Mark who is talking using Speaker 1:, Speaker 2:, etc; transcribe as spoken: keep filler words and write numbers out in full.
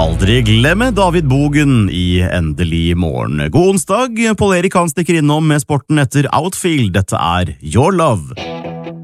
Speaker 1: Aldri glemme David Bogen i Endelig morgen. God onsdag, Paul Erik han stikker innom med sporten etter Outfield. Dette er Your Love.